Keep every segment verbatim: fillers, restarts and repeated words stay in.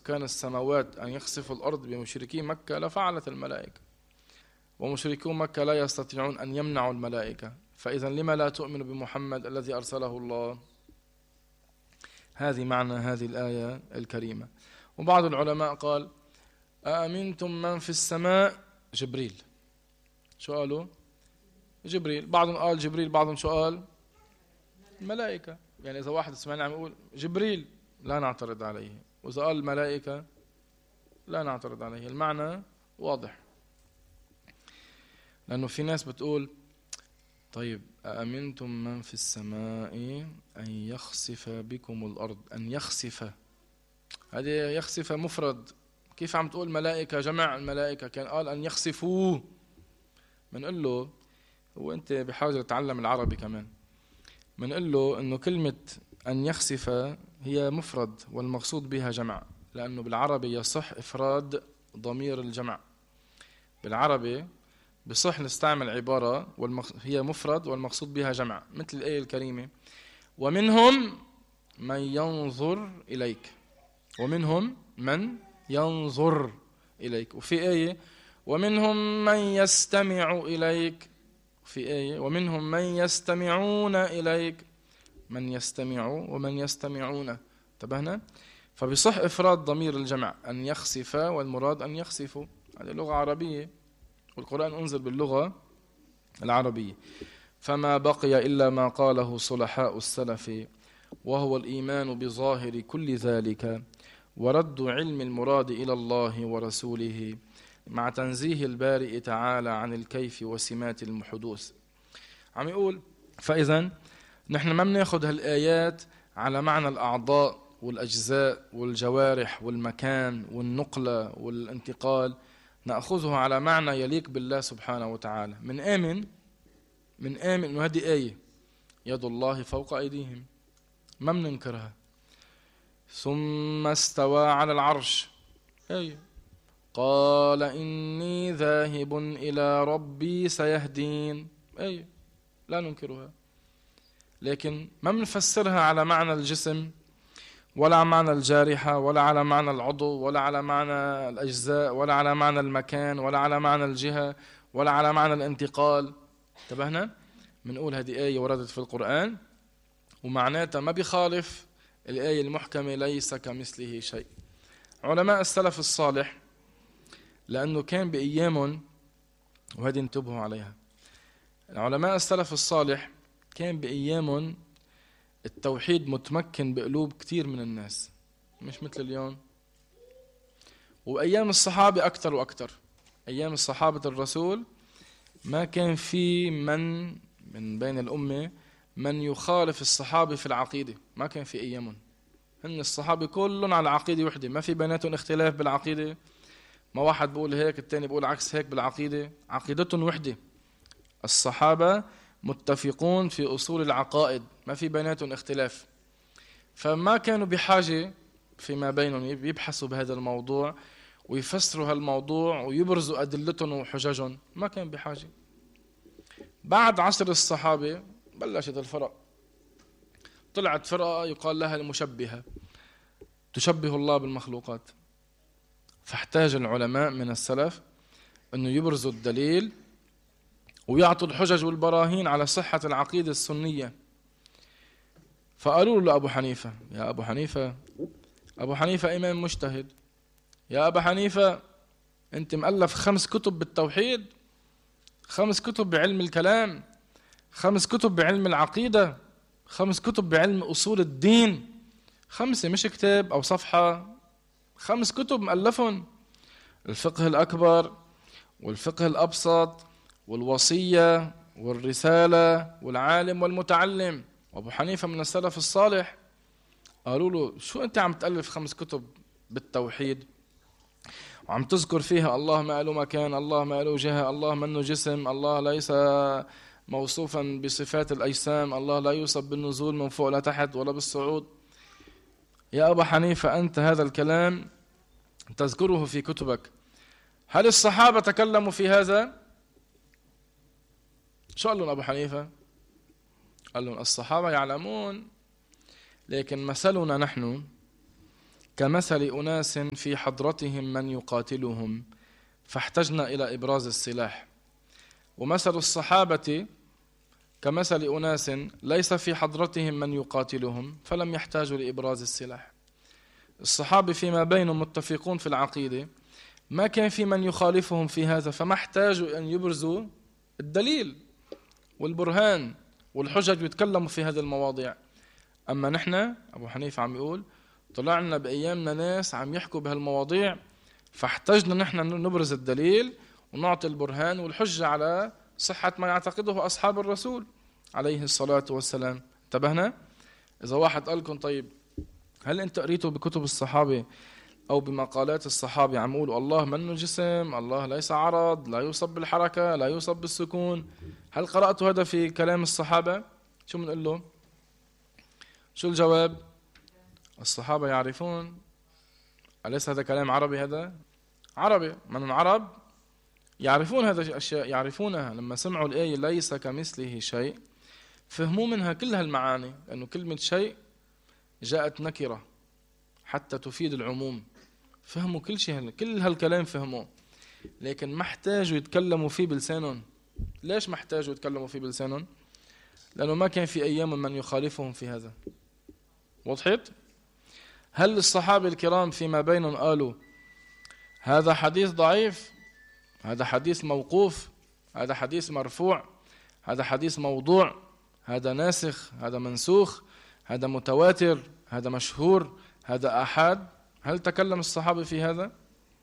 سكان السماوات أن يخسفوا الأرض بمشركي مكة لفعلت الملائكة، ومشركو مكة لا يستطيعون أن يمنعوا الملائكة، فإذا لما لا تؤمن بمحمد الذي أرسله الله؟ هذه معنى هذه الآية الكريمة. وبعض العلماء قال أأمنتم من في السماء؟ جبريل. شو قالوا؟ جبريل. بعضهم قال جبريل، بعضهم شو قال؟ الملائكة. يعني إذا واحد سمعنا عم يقول جبريل لا نعترض عليه، وإذا قال الملائكة لا نعترض عليه. المعنى واضح، لأنه في ناس بتقول طيب أأمنتم من في السماء أن يخسف بكم الأرض. أن يخسف، هذه يخسف مفرد، كيف عم تقول ملائكة جمع الملائكة؟ كان قال أن يخسفوا. منقول له هو أنت بحاجة تتعلم العربي كمان. منقول له إنه كلمة أن يخسف هي مفرد والمقصود بها جمع، لأنه بالعربي يصح إفراد ضمير الجمع. بالعربي بصح نستعمل عبارة والمخ... هي مفرد والمقصود بها جمع، مثل الآية الكريمة ومنهم من ينظر إليك. ومنهم من ينظر إليك. وفي آية ومنهم من يستمع إليك. في آية ومنهم من يستمعون إليك. من يستمع ومن يستمعون. انتبهنا؟ فبصح إفراد ضمير الجمع أن يخسف، والمراد أن يخسفوا. هذه لغة عربية، والقرآن أنزل باللغة العربية. فما بقي إلا ما قاله صلحاء السلف، وهو الإيمان بظاهر كل ذلك، ورد علم المراد إلى الله ورسوله، مع تنزيه البارئ تعالى عن الكيف وسمات الحدوث. عم يقول فإذا نحن ما بناخذ هالآيات على معنى الأعضاء والأجزاء والجوارح والمكان والنقلة والانتقال، نأخذها على معنى يليق بالله سبحانه وتعالى. من آمن من آمن إنه هذه آية يد الله فوق أيديهم، ما بننكرها. ثم استوى على العرش، آية. قال إني ذاهب إلى ربي سيهدين، آية لا ننكرها. لكن ما بنفسرها على معنى الجسم، ولا على معنى الجارحة، ولا على معنى العضو، ولا على معنى الأجزاء، ولا على معنى المكان، ولا على معنى الجهة، ولا على معنى الانتقال. انتبهنا؟ بنقول هذه آية وردت في القرآن ومعناتها ما بيخالف الآية المحكمة ليس كمثله شيء. علماء السلف الصالح لأنه كان بأيام، وهذه انتبهوا عليها، علماء السلف الصالح كان بأيام التوحيد متمكن بقلوب كتير من الناس، مش مثل اليوم. وأيام الصحابة أكثر وأكثر. أيام الصحابة الرسول ما كان في من من بين الأمة من يخالف الصحابة في العقيدة، ما كان في أيامهم. هن الصحابة كلهم على عقيدة وحدة، ما في بيناتهم اختلاف بالعقيدة. ما واحد بيقول هيك التاني بيقول عكس هيك بالعقيدة، عقيدتهم وحدة. الصحابة متفقون في أصول العقائد، ما في بيناتهم اختلاف. فما كانوا بحاجة فيما بينهم يبحثوا بهذا الموضوع ويفسروا هالموضوع ويبرزوا أدلتهم وحججهم، ما كان بحاجة. بعد عصر الصحابة بلشت الفرق، طلعت فرقة يقال لها المشبهة، تشبه الله بالمخلوقات. فاحتاج العلماء من السلف أنه يبرزوا الدليل ويعطوا الحجج والبراهين على صحة العقيدة السنية. فقالوا له أبو حنيفة يا أبو حنيفة أبو حنيفة إمام مجتهد، يا أبو حنيفة أنت مؤلف خمس كتب بالتوحيد، خمس كتب بعلم الكلام، خمس كتب بعلم العقيدة، خمس كتب بعلم أصول الدين، خمسة مش كتاب أو صفحة، خمس كتب مؤلفهم: الفقه الأكبر والفقه الأبسط والوصية والرسالة والعالم والمتعلم. وأبو حنيفة من السلف الصالح. قالوا له شو أنت عم تألف خمس كتب بالتوحيد وعم تذكر فيها الله ما له مكان، الله ما له جهة، الله منه جسم، الله ليس موصوفا بصفات الأجسام، الله لا يوصف بالنزول من فوق لتحت ولا بالصعود. يا أبو حنيفة أنت هذا الكلام تذكره في كتبك، هل الصحابة تكلموا في هذا؟ شو قال لهم أبو حنيفة؟ قال لهم الصحابة يعلمون، لكن مثلنا نحن كمثل أناس في حضرتهم من يقاتلهم فاحتجنا إلى إبراز السلاح، ومثل الصحابة كمثل أناس ليس في حضرتهم من يقاتلهم فلم يحتاجوا لإبراز السلاح. الصحابة فيما بينهم متفقون في العقيدة، ما كان في من يخالفهم في هذا، فما احتاجوا أن يبرزوا الدليل والبرهان والحجج ويتكلموا في هذه المواضيع. أما نحن أبو حنيفة عم يقول طلعنا بأيامنا ناس عم يحكوا بهالمواضيع، فاحتجنا نحن نبرز الدليل ونعطي البرهان والحجة على صحة ما يعتقده أصحاب الرسول عليه الصلاة والسلام. انتبهنا؟ إذا واحد قال لكم طيب هل أنت قريتوا بكتب الصحابة أو بمقالات الصحابة عم يقولوا الله منه جسم، الله ليس عرض، لا يوصف بالحركة، لا يوصف بالسكون، هل قرأتوا هذا في كلام الصحابة؟ شو بنقول له؟ شو الجواب؟ الصحابة يعرفون. أليس هذا كلام عربي؟ هذا عربي، من العرب يعرفون هذه الأشياء، يعرفونها. لما سمعوا الآية ليس كمثله شيء فهموا منها كل هالمعاني، لأنه كلمة شيء جاءت نكرة حتى تفيد العموم، فهموا كل شيء، كل هالكلام فهموه، لكن ما احتاجوا يتكلموا فيه بلسانهم. ليش ما احتاجوا يتكلموا فيه بلسانهم؟ لأنه ما كان في أيام من يخالفهم في هذا. وضحت؟ هل الصحابة الكرام فيما بينهم قالوا هذا حديث ضعيف، هذا حديث موقوف، هذا حديث مرفوع، هذا حديث موضوع، هذا ناسخ، هذا منسوخ، هذا متواتر، هذا مشهور، هذا آحاد؟ هل تكلم الصحابة في هذا؟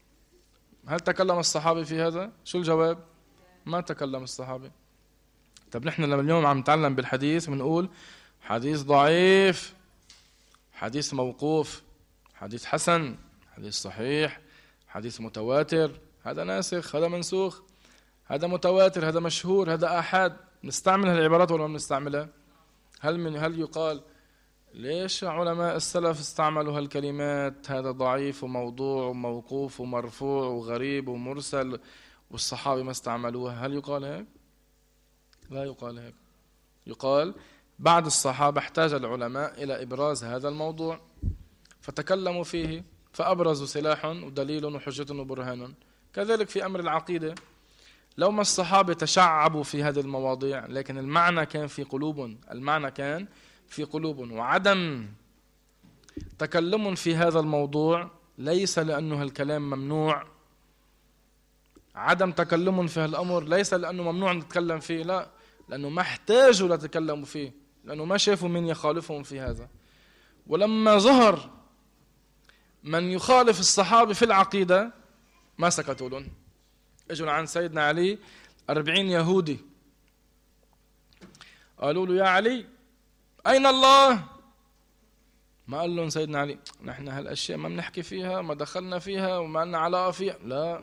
هل تكلم الصحابة في هذا؟ شو الجواب؟ ما تكلم الصحابة. طب نحن لما اليوم عم نتعلم بالحديث بنقول حديث ضعيف، حديث موقوف، حديث حسن، حديث صحيح، حديث متواتر، هذا ناسخ، هذا منسوخ، هذا متواتر، هذا مشهور، هذا آحاد. نستعمل هالعبارات ولا ما بنستعملها؟ هل من هل يقال ليش علماء السلف استعملوا هالكلمات هذا ضعيف وموضوع وموقوف ومرفوع وغريب ومرسل والصحابة ما استعملوها؟ هل يقال هيك؟ لا يقال هيك. يقال بعد الصحابة احتاج العلماء إلى إبراز هذا الموضوع فتكلموا فيه، فأبرزوا سلاح ودليل وحجة وبرهان. كذلك في أمر العقيدة، لو ما الصحابة تشعبوا في هذه المواضيع لكن المعنى كان في قلوبهم، المعنى كان في قلوبهم، وعدم تكلم في هذا الموضوع ليس لأنه الكلام ممنوع، عدم تكلم في هالأمر ليس لأنه ممنوع نتكلم فيه، لا، لأنه ما احتاجوا لتكلموا فيه، لأنه ما شافوا من يخالفهم في هذا. ولما ظهر من يخالف الصحابة في العقيدة ما سكتوا لهم. اجوا عن سيدنا علي أربعين يهودي قالوا له يا علي أين الله؟ ما قال لهم سيدنا علي نحن هالأشياء ما بنحكي فيها، ما دخلنا فيها وما لنا علاقة فيها، لا.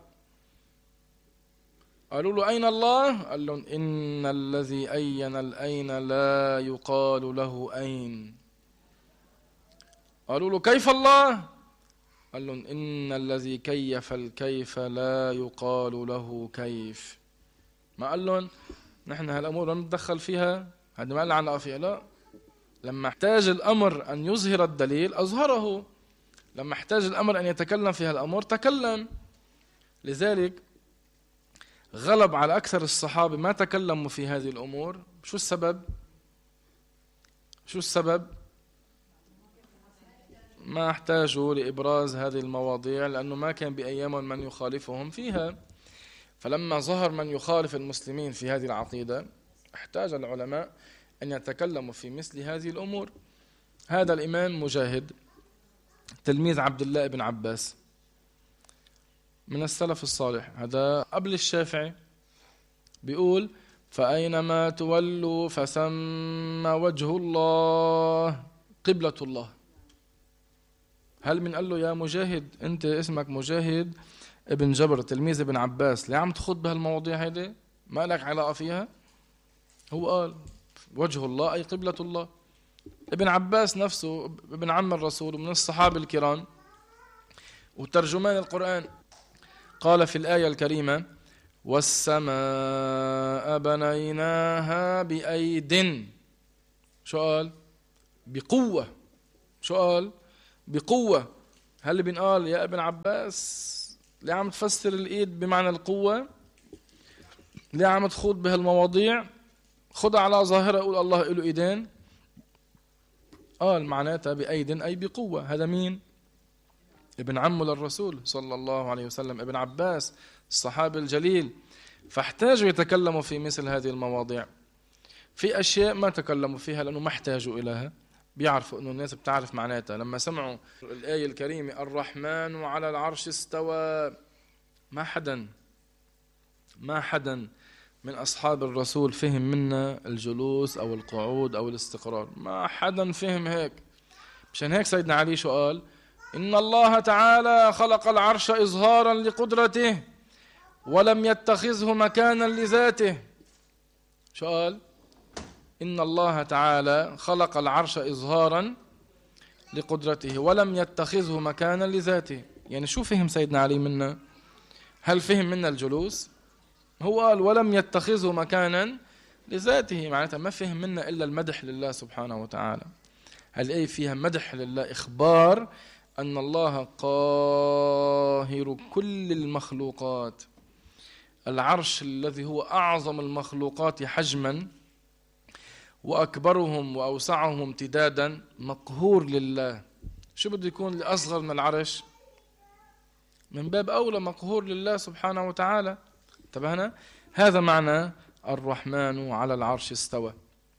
قالوا له أين الله؟ قال لهم إن الذي أين الأين لا يقال له أين. قالوا له كيف الله؟ قال لهم إن الذي كيف الكيف لا يقال له كيف. ما قال لهم نحن هالأمور ما نتدخل فيها، هذا ما لنا علاقة فيها، لا. لما احتاج الأمر أن يظهر الدليل أظهره، لما احتاج الأمر أن يتكلم في هالأمور تكلم. لذلك غلب على أكثر الصحابة ما تكلموا في هذه الأمور. شو السبب؟ شو السبب؟ ما احتاجوا لإبراز هذه المواضيع لأنه ما كان بأيام من يخالفهم فيها. فلما ظهر من يخالف المسلمين في هذه العقيدة احتاج العلماء أن يتكلموا في مثل هذه الأمور. هذا الإمام مجاهد تلميذ عبد الله بن عباس من السلف الصالح، هذا قبل الشافعي، بيقول فأينما تولوا فثم وجه الله قبلة الله. هل من قال له يا مجاهد أنت اسمك مجاهد ابن جبر تلميذ ابن عباس ليه عم تخوض بهالمواضيع هيدي؟ ما لك علاقة فيها؟ هو قال وجه الله أي قبلة الله. ابن عباس نفسه ابن عم الرسول ومن الصحابة الكرام وترجمان القرآن قال في الآية الكريمة والسماء بنيناها بأيد. شو قال؟ بقوة. شو قال؟ بقوة. هل بنقال يا ابن عباس ليه عم تفسر الإيد بمعنى القوة؟ ليه عم تخوض بهالمواضيع؟ خدها على ظاهرة، قول الله له إيدين. قال معناتها بأيد أي بقوة. هذا مين؟ ابن عمه للرسول صلى الله عليه وسلم، ابن عباس الصحابي الجليل. فاحتاجوا يتكلموا في مثل هذه المواضيع. في أشياء ما تكلموا فيها لأنه ما احتاجوا إليها، بيعرفوا أنه الناس بتعرف معناتها. لما سمعوا الآية الكريمة الرحمن على العرش استوى، ما حدا ما حدا من أصحاب الرسول فهم منا الجلوس أو القعود أو الاستقرار، ما حدا فهم هيك. مشان هيك سيدنا علي شو قال؟ إن الله تعالى خلق العرش إظهارا لقدرته ولم يتخذه مكانا لذاته. شو قال؟ إن الله تعالى خلق العرش إظهارا لقدرته ولم يتخذه مكانا لذاته. يعني شو فهم سيدنا علي منا؟ هل فهم منا الجلوس؟ هو قال ولم يتخذه مكانا لذاته، معناتها ما فهم منا إلا المدح لله سبحانه وتعالى. هالآية فيها مدح لله، إخبار أن الله قاهر كل المخلوقات. العرش الذي هو أعظم المخلوقات حجما وأكبرهم وأوسعهم امتدادا مقهور لله. شو بده يكون لأصغر من العرش؟ من باب أولى مقهور لله سبحانه وتعالى. انتبهنا؟ هذا معنى الرحمن على العرش استوى.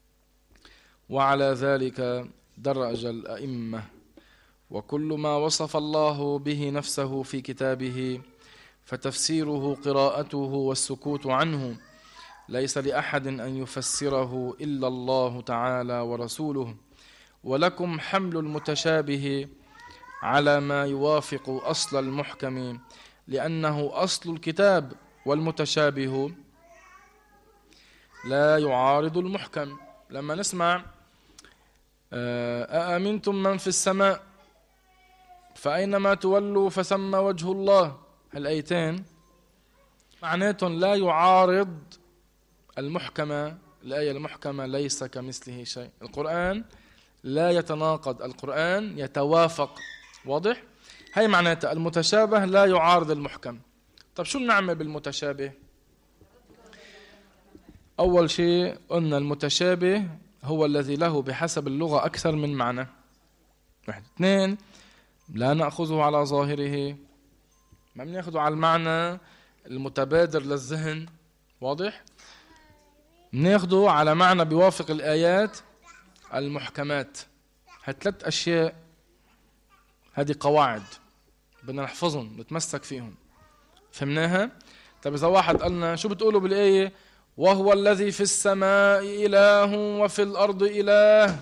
وعلى ذلك درج الأئمة، وكل ما وصف الله به نفسه في كتابه فتفسيره قراءته والسكوت عنه، ليس لأحد أن يفسره إلا الله تعالى ورسوله. ولكم حمل المتشابه على ما يوافق أصل المحكم، لأنه أصل الكتاب، والمتشابه لا يعارض المحكم. لما نسمع أأمنتم من في السماء فأينما تولوا فثم وجه الله، هالآيتين معناتهم لا يعارض المحكمة. الآية المحكمة ليس كمثله شيء. القرآن لا يتناقض، القرآن يتوافق. واضح؟ هاي معناتها المتشابه لا يعارض المحكم. طب شو بنعمل بالمتشابه؟ أول شيء قلنا المتشابه هو الذي له بحسب اللغة أكثر من معنى. واحد. اثنين، لا نأخذه على ظاهره، ما بناخذه على المعنى المتبادر للذهن. واضح؟ بناخذه على معنى بيوافق الآيات المحكمات. هالثلاث أشياء هذه قواعد بدنا نحفظهم نتمسك فيهم. فهمناها؟ طب إذا واحد قالنا شو بتقولوا بالآية وهو الذي في السماء إله وفي الأرض إله،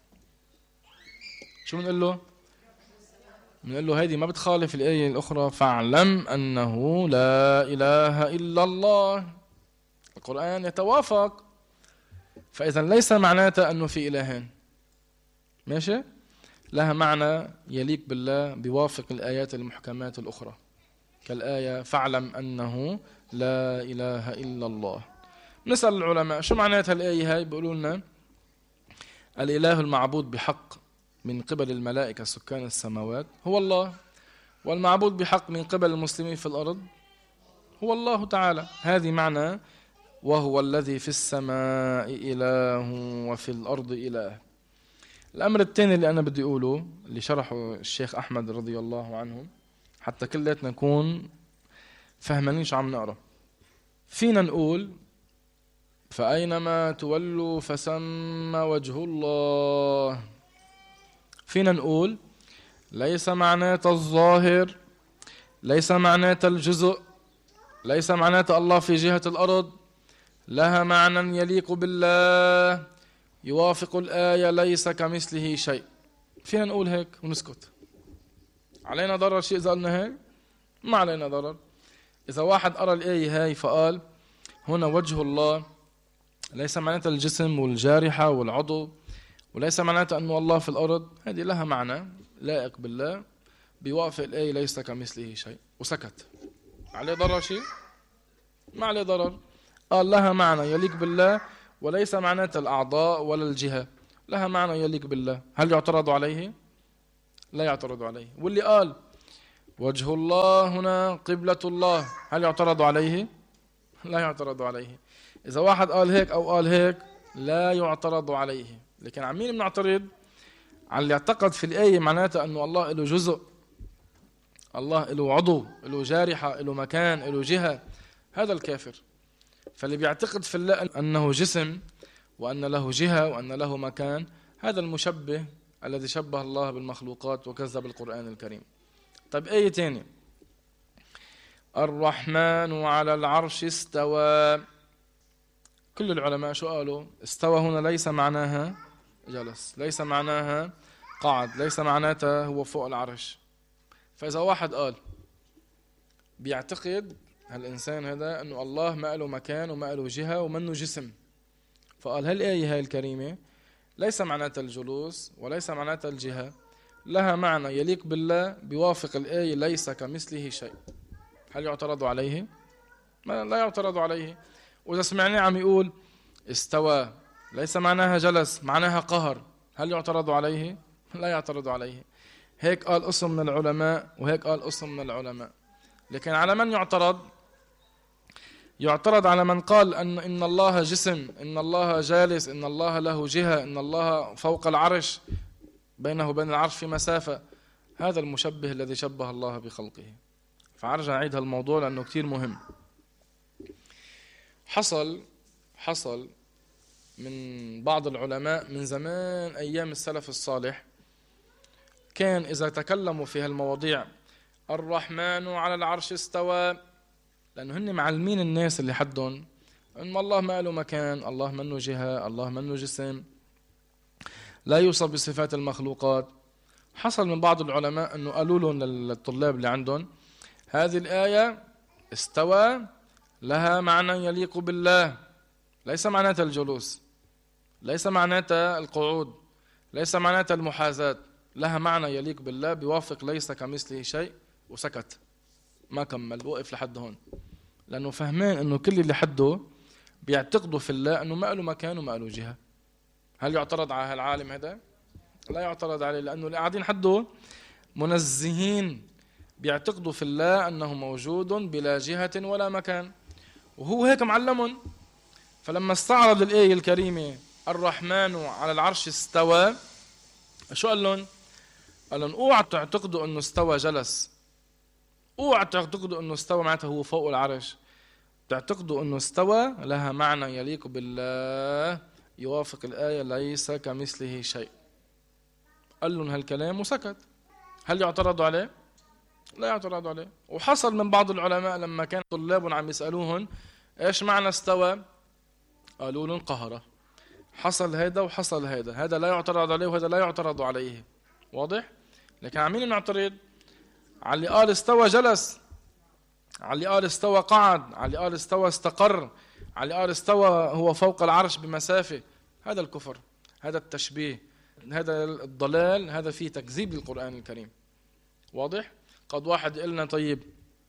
شو بنقول له؟ بنقول له هذه ما بتخالف الآية الأخرى فاعلم أنه لا إله إلا الله. القرآن يتوافق، فإذا ليس معناته أنه في إلهين. ماشي؟ لها معنى يليق بالله بيوافق الآيات المحكمات الأخرى، كالآية فاعلم أنه لا إله إلا الله. نسأل العلماء شو معناتها الآية هاي؟ بيقولوا لنا الإله المعبود بحق من قبل الملائكة سكان السماوات هو الله، والمعبود بحق من قبل المسلمين في الأرض هو الله تعالى. هذه معنى وهو الذي في السماء إله وفي الأرض إله. الأمر الثاني اللي أنا بدي أقوله اللي شرحه الشيخ أحمد رضي الله عنه حتى كلياتنا نكون فهمانين شو عم نقرأ. فينا نقول فأينما تولوا فثم وجه الله. فينا نقول ليس معنات الظاهر، ليس معنات الجزء، ليس معنات الله في جهة الأرض، لها معنى يليق بالله يوافق الآية ليس كمثله شيء. فينا نقول هيك ونسكت. علينا ضرر شيء إذا قلنا هيك؟ ما علينا ضرر. إذا واحد قرأ الآية هاي فقال هنا وجه الله ليس معناتها الجسم والجارحة والعضو، وليس معناتها أنه الله في الأرض، هذه لها معنى لائق بالله بيوافق الآية ليس كمثله شيء، وسكت. عليه ضرر شيء؟ ما عليه ضرر. قال لها معنى يليق بالله وليس معناتها الأعضاء ولا الجهة، لها معنى يليق بالله. هل يعترض عليه؟ لا يعترض عليه. واللي قال وجه الله هنا قبلة الله، هل يعترض عليه؟ لا يعترض عليه. إذا واحد قال هيك أو قال هيك لا يعترض عليه. لكن عن مين بنعترض؟ على اللي اعتقد في الآية معناتها أنه الله له جزء، الله له عضو، له جارحة، له مكان، له جهة، هذا الكافر. فاللي بيعتقد في الله أنه جسم وأن له جهة وأن له مكان، هذا المشبه الذي شبه الله بالمخلوقات وكذب القرآن الكريم. طيب آية تاني، الرحمن على العرش استوى. كل العلماء شو قالوا؟ استوى هنا ليس معناها جلس، ليس معناها قعد، ليس معناتها هو فوق العرش. فإذا واحد قال بيعتقد هالإنسان هذا أنه الله ما له مكان وما له جهة ومنه جسم، فقال هالآية هاي الكريمة ليس معناتها الجلوس وليس معناتها الجهة، لها معنى يليق بالله بيوافق الآية ليس كمثله شيء، هل يعترض عليه؟ ما لا يعترض عليه. وإذا سمعناه عم يقول استوى ليس معناها جلس، معناها قهر، هل يعترض عليه؟ لا يعترض عليه. هيك قال قسم من العلماء وهيك قال قسم من العلماء. لكن على من يعترض؟ يعترض على من قال أن إن الله جسم، إن الله جالس، إن الله له جهة، إن الله فوق العرش، بينه وبين العرش في مسافة. هذا المشبه الذي شبه الله بخلقه. فعرجع أعيد هالموضوع لأنه كتير مهم. حصل حصل من بعض العلماء من زمان أيام السلف الصالح، كان إذا تكلموا في هالمواضيع الرحمن على العرش استوى، لأنه هن معلمين الناس اللي حدهم أن الله ما له مكان، الله منه جهة، الله منه جسم، لا يوصف بصفات المخلوقات. حصل من بعض العلماء أنه قالوا لهم للطلاب اللي عندهم هذه الآية استوى لها معنى يليق بالله، ليس معناتها الجلوس، ليس معناتها القعود، ليس معناتها المحاذاة، لها معنى يليق بالله بيوافق ليس كمثله شيء. وسكت ما كمل، وقف لحد هون، لأنه فهمان أنه كل اللي حده بيعتقدوا في الله أنه ما له مكان وما له جهة. هل يعترض على هالعالم هذا؟ لا يعترض عليه، لأنه اللي قاعدين حده منزهين بيعتقدوا في الله أنه موجود بلا جهة ولا مكان، وهو هيك معلمهم. فلما استعرض الآية الكريمة الرحمن على العرش استوى، شو قال لهم؟ قال لهم اوعى تعتقدوا أنه استوى جلس، اوعى تعتقدوا أنه استوى معناتها هو فوق العرش، تعتقدوا أنه استوى لها معنى يليق بالله يوافق الآية ليس كمثله شيء. قال لهم هالكلام وسكت. هل يعترض عليه؟ لا يعترض عليه. وحصل من بعض العلماء لما كان طلابهم عم يسألوهن ايش معنى استوى، قالوا لهم قهر. حصل هذا وحصل هذا، هذا لا يعترض عليه وهذا لا يعترض عليه، واضح؟ لكن على مين نعترض؟ على اللي قال استوى جلس، على اللي قال استوى قعد، على اللي قال استوى استقر، على اللي قال استوى هو فوق العرش بمسافة. هذا الكفر، هذا التشبيه، هذا الضلال، هذا فيه تكذيب للقرآن الكريم، واضح؟ قد واحد يقول لنا طيب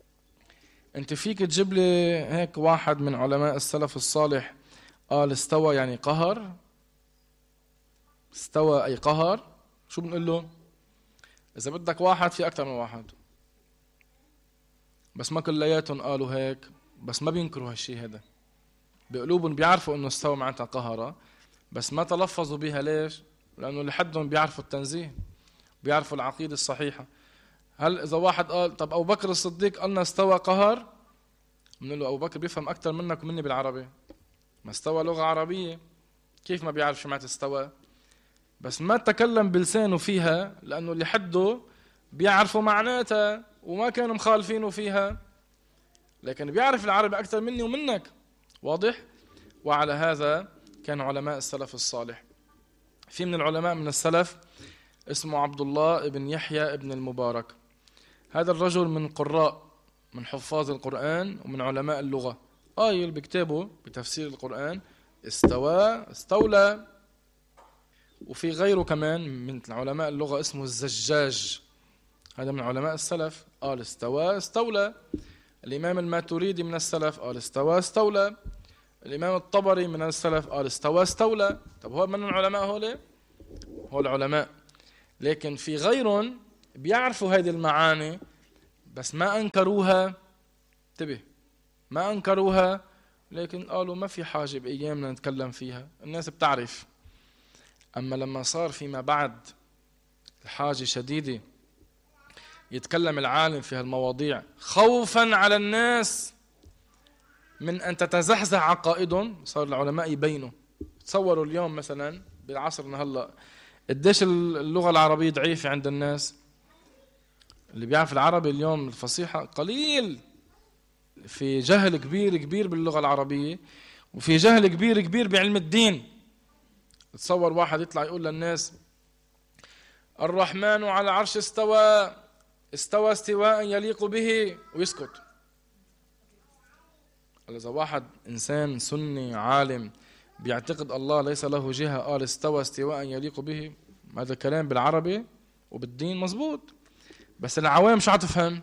انت فيك تجيب لي هيك واحد من علماء السلف الصالح قال استوى يعني قهر، استوى اي قهر؟ شو بنقول له؟ اذا بدك واحد في اكثر من واحد، بس ما كلياتهم قالوا هيك، بس ما بينكروا هالشيء هذا، بقلوبهم بيعرفوا انه استوى معناتها قهرة، بس ما تلفظوا بها. ليش؟ لانه لحدهم بيعرفوا التنزيه، بيعرفوا العقيدة الصحيحة. هل اذا واحد قال طب ابو بكر الصديق قالنا استوى قهر، بنقول له ابو بكر بيفهم اكثر منك ومني بالعربي، ما استوى لغة عربية، كيف ما بيعرف شو معناتها استوى؟ بس ما تكلم بلسانه فيها لانه اللي حده بيعرفوا معناتها وما كانوا مخالفينه فيها، لكن بيعرف العربي اكثر مني ومنك، واضح؟ وعلى هذا كان علماء السلف الصالح. في من العلماء من السلف اسمه عبد الله بن يحيى ابن المبارك، هذا الرجل من قراء، من حفاظ القرآن ومن علماء اللغة، قايل بكتابه بتفسير القرآن استوى استولى. وفي غيره كمان من علماء اللغة اسمه الزجاج، هذا من علماء السلف قال استوى استولى. الإمام الماتريدي من السلف قال استوى استولى. الإمام الطبري من السلف قال استوى استولى. طب هو من العلماء هؤلاء؟ هو العلماء، لكن في غيرهم بيعرفوا هذه المعاني بس ما أنكروها، انتبه، ما أنكروها، لكن قالوا ما في حاجة بأيامنا نتكلم فيها، الناس بتعرف. أما لما صار فيما بعد الحاجة شديدة يتكلم العالم في هالمواضيع خوفا على الناس من أن تتزحزح عقائدهم، صار العلماء يبينوا. تصوروا اليوم مثلا بعصرنا هلأ قديش اللغة العربية ضعيفة عند الناس. اللي بيعرف العربي اليوم الفصيحة قليل، في جهل كبير كبير باللغة العربية، وفي جهل كبير كبير بعلم الدين. تصور واحد يطلع يقول للناس الرحمن على عرش استوى استوى استواء يليق به، ويسكت. إذا واحد إنسان سني عالم بيعتقد الله ليس له جهة قال استوى استواء يليق به، هذا كلام بالعربي وبالدين مزبوط، بس العوام شو عتفهم؟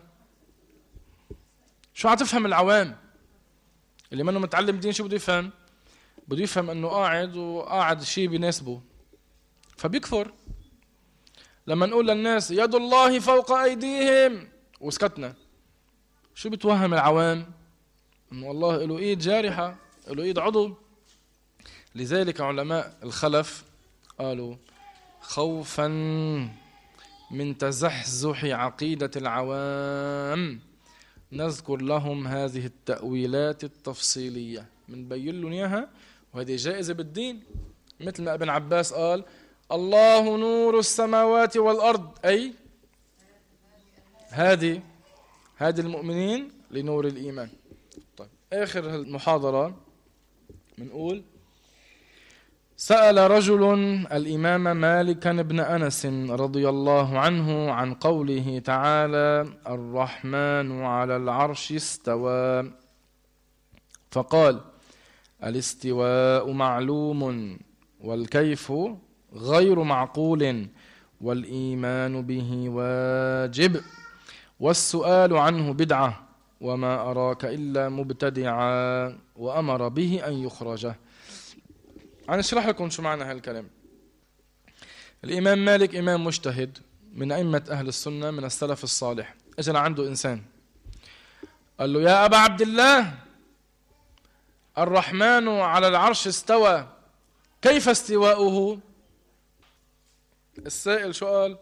شو عتفهم العوام؟ اللي منه متعلم دين شو بده يفهم؟ بده يفهم انه قاعد وقاعد شيء بيناسبه فبيكفر. لما نقول للناس يد الله فوق ايديهم وسكتنا، شو بتوهم العوام؟ انه الله له ايد جارحة، له ايد عضو. لذلك علماء الخلف قالوا خوفا من تزحزح عقيدة العوام نذكر لهم هذه التأويلات التفصيلية، بنبين لهم اياها، وهذه جائزة بالدين. مثل ما ابن عباس قال الله نور السماوات والأرض، أي هذه هذه المؤمنين لنور الإيمان. طيب آخر المحاضرة بنقول سأل رجل الإمام مالك بن أنس رضي الله عنه عن قوله تعالى الرحمن على العرش استوى، فقال الاستواء معلوم والكيف غير معقول والإيمان به واجب والسؤال عنه بدعة وما أراك إلا مبتدعا وأمر به أن يخرجه. أنا أشرح لكم شو معنى هالكلام. الإمام مالك إمام مجتهد من أئمة أهل السنة من السلف الصالح. أجل عنده إنسان قال له يا أبا عبد الله الرحمن على العرش استوى كيف استواؤه؟ السائل شو قال؟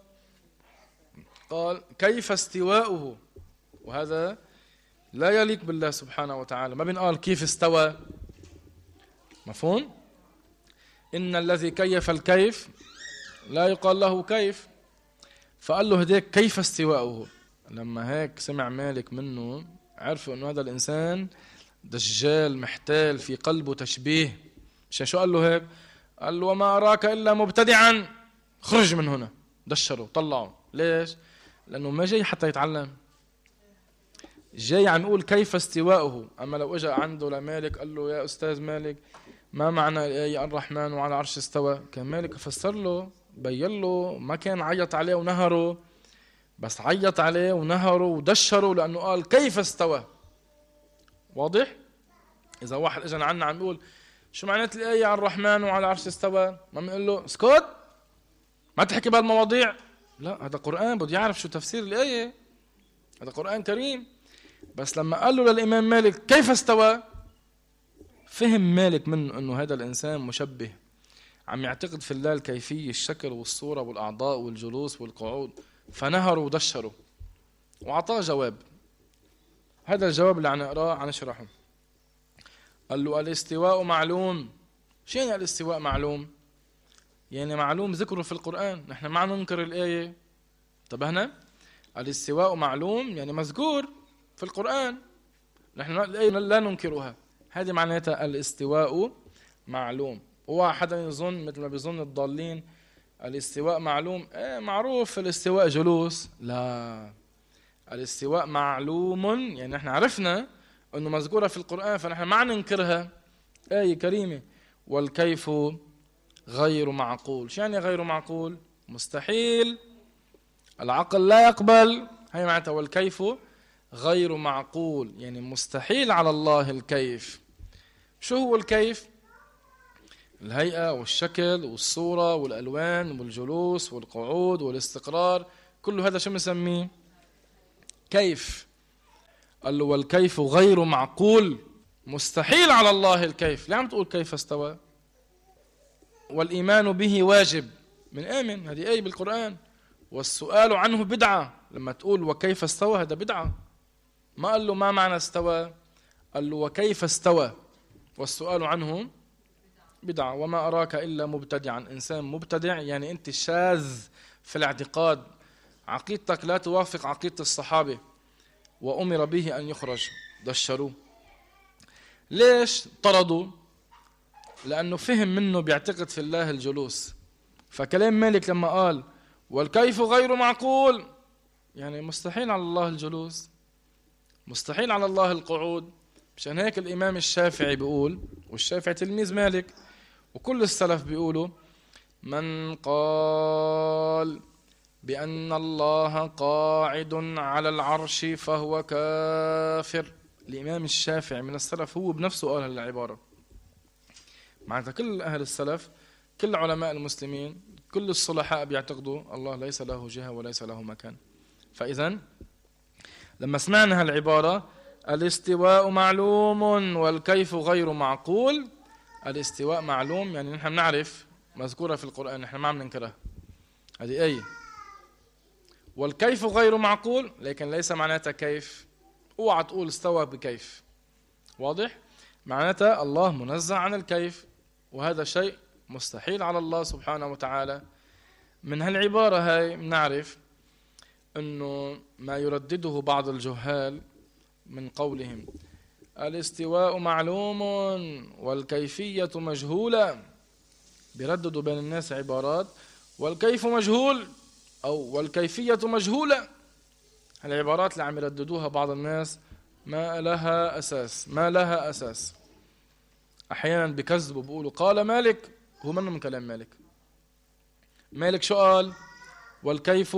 قال كيف استواؤه، وهذا لا يليق بالله سبحانه وتعالى. ما بنقال كيف استوى، مفهوم؟ إن الذي كيف الكيف لا يقال له كيف. فقال له هديك كيف استواؤه. لما هيك سمع مالك منه عرفوا أنه هذا الإنسان دجال محتال في قلبه تشبيه. مشان شو قال له هيك؟ قال له وما أراك إلا مبتدعا، خرج من هنا، دشره طلعه. ليش؟ لأنه ما جاي حتى يتعلم، جاي عم يقول كيف استواؤه. أما لو اجى عنده لمالك قال له يا أستاذ مالك ما معنى الآية الرحمن وعلى العرش استوى، كان مالك فسر له بين له، ما كان عيط عليه ونهره، بس عيط عليه ونهره ودشره لأنه قال كيف استوى. واضح؟ إذا واحد اجى عنا عم يقول شو معنات الآية عن الرحمن وعلى العرش استوى، ما بنقول له اسكت ما تحكي بهالمواضيع. لا، هذا قرآن بده يعرف شو تفسير الآية، هذا قرآن كريم. بس لما قال له للإمام مالك كيف استوى، فهم مالك منه أنه هذا الإنسان مشبه، عم يعتقد في الله الكيفية، الشكل والصورة والأعضاء والجلوس والقعود، فنهره ودشره وعطاه جواب. هذا الجواب اللي عم نقراه عم نشرحه. قال له الاستواء معلوم. شو يعني الاستواء معلوم؟ يعني معلوم ذكره في القرآن، نحن ما ننكر الآية، انتبهنا؟ الاستواء معلوم يعني مذكور في القرآن، نحن الآية لا ننكرها، هذه معناتها الاستواء معلوم. واحد يظن مثل ما بيظن الضالين الاستواء معلوم ايه معروف الاستواء جلوس، لا، الاستواء معلوم يعني نحن عرفنا انه مذكورة في القرآن فنحن ما ننكرها، آية كريمة. والكيف غير معقول. شو يعني غير معقول؟ مستحيل، العقل لا يقبل، هي معناتها والكيف غير معقول يعني مستحيل على الله الكيف. شو هو الكيف؟ الهيئة والشكل والصورة والألوان والجلوس والقعود والاستقرار، كل هذا شو بنسميه؟ كيف؟ قال له والكيف غير معقول، مستحيل على الله الكيف. ليه عم تقول كيف استوى؟ والإيمان به واجب، من آمن، هذه آية بالقرآن. والسؤال عنه بدعة، لما تقول وكيف استوى هذا بدعة. ما قال له ما معنى استوى، قال له وكيف استوى، والسؤال عنه بدعة. وما أراك إلا مبتدعا، إنسان مبتدع يعني أنت شاذ في الاعتقاد، عقيدتك لا توافق عقيدة الصحابة، وأمر به أن يخرج، دشروه. ليش طردوا؟ لأنه فهم منه بيعتقد في الله الجلوس. فكلام مالك لما قال والكيف غير معقول، يعني مستحيل على الله الجلوس، مستحيل على الله القعود. مشان هيك الإمام الشافعي بيقول، والشافعي تلميذ مالك، وكل السلف بيقولوا من قال بأن الله قاعد على العرش فهو كافر. الإمام الشافعي من السلف هو بنفسه قال هالعبارة. معناتها كل أهل السلف، كل علماء المسلمين، كل الصلحاء بيعتقدوا الله ليس له جهة وليس له مكان. فإذا لما سمعنا هالعبارة الاستواء معلوم والكيف غير معقول، الاستواء معلوم يعني نحن بنعرف، مذكورة في القرآن، نحن ما عم ننكرها، هذه آية. والكيف غير معقول، لكن ليس معناتها كيف. اوعى تقول استوى بكيف، واضح؟ معناتها الله منزه عن الكيف، وهذا شيء مستحيل على الله سبحانه وتعالى. من هالعبارة هاي بنعرف انه ما يردده بعض الجهال من قولهم الاستواء معلوم والكيفية مجهولة، بيرددوا بين الناس عبارات والكيف مجهول أو والكيفية مجهولة. العبارات اللي عم يرددوها بعض الناس ما لها أساس، ما لها أساس. أحيانا بكذبوا بيقولوا قال مالك، هو منه من كلام مالك. مالك شو قال؟ والكيف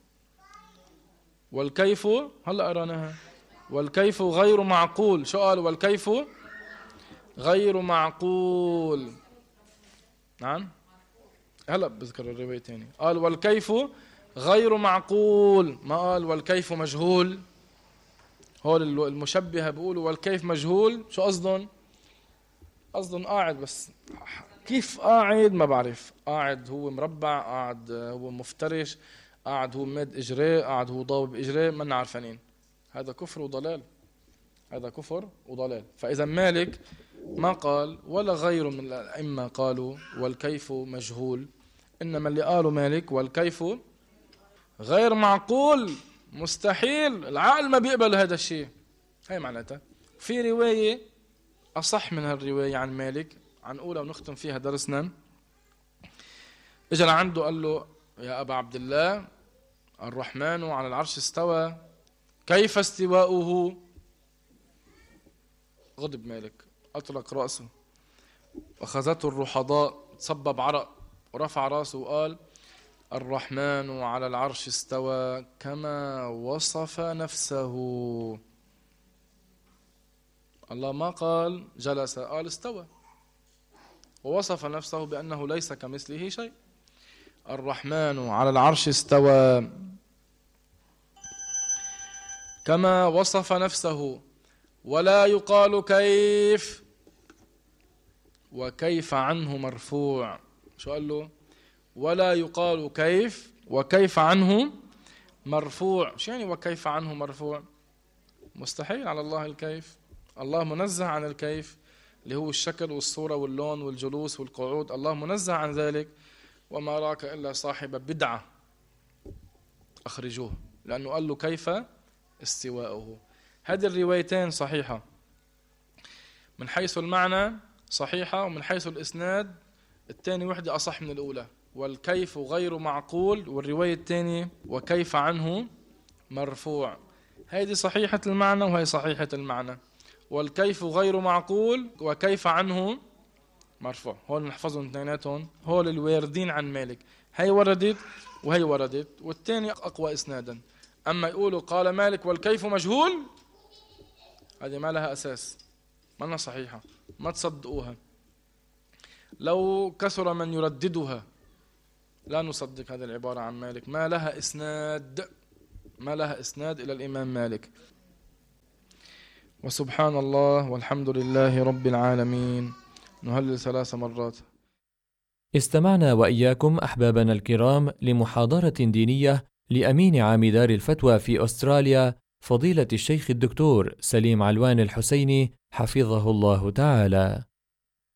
والكيف هلا قرأناها، والكيف غير معقول. شو قال؟ والكيف غير معقول. نعم هلا بذكر الرواية تاني، قال والكيف غير معقول، ما قال والكيف مجهول. هول المشبهة بيقولوا والكيف مجهول. شو قصدهم؟ قصدهم قاعد، بس كيف قاعد ما بعرف. قاعد هو مربع، قاعد هو مفترش، قاعد هو مد اجريه، قاعد هو ضابب اجريه، ما عارفين. هذا كفر وضلال، هذا كفر وضلال. فإذا مالك ما قال ولا غيره من الأئمة قالوا والكيف مجهول، إنما اللي قالوا مالك والكيف غير معقول، مستحيل، العقل ما بيقبل هذا الشيء. هاي معناتها. في رواية أصح من هالرواية عن مالك، عن أولى ونختم فيها درسنا. إجا لعنده قال له يا أبا عبد الله الرحمن على العرش استوى، كيف استواؤه؟ غضب مالك، أطلق رأسه، أخذته الرحضاء، تصبب عرق ورفع رأسه وقال الرحمن على العرش استوى كما وصف نفسه. الله ما قال جلس، قال استوى، ووصف نفسه بأنه ليس كمثله شيء. الرحمن على العرش استوى كما وصف نفسه، ولا يقال كيف، وكيف عنه مرفوع. شو قال له؟ ولا يقال كيف، وكيف عنه مرفوع. شو يعني وكيف عنه مرفوع؟ مستحيل على الله الكيف، الله منزه عن الكيف اللي هو الشكل والصورة واللون والجلوس والقعود، الله منزه عن ذلك. وما راك إلا صاحب بدعة أخرجوه، لأنه قال له كيف استواؤه. هذه الروايتين صحيحة من حيث المعنى، صحيحة، ومن حيث الإسناد الثاني وحدة أصح من الأولى. والكيف غير معقول، والرواية الثانية وكيف عنه مرفوع. هذه صحيحة المعنى وهي صحيحة المعنى. والكيف غير معقول وكيف عنه مرفوع. هول نحفظهم اثنيناتهم، هول الواردين عن مالك، هي وردت وهي وردت، والثاني أقوى إسنادا. أما يقولوا قال مالك والكيف مجهول، هذه ما لها أساس، ما لها صحيحة، ما تصدقوها. لو كثر من يرددها لا نصدق هذه العبارة عن مالك، ما لها إسناد، ما لها إسناد إلى الإمام مالك. وسبحان الله والحمد لله رب العالمين. نهلل ثلاث مرات. استمعنا وإياكم أحبابنا الكرام لمحاضرة دينية لأمين عام دار الفتوى في أستراليا فضيلة الشيخ الدكتور سليم علوان الحسيني حفظه الله تعالى.